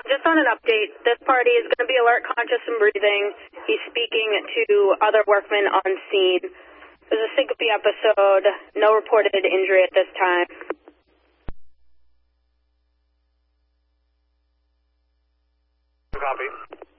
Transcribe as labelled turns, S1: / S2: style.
S1: just on an update, this party is going to be alert, conscious, and breathing. He's speaking to other workmen on scene. There's a syncope episode, no reported injury at this time.
S2: Copy.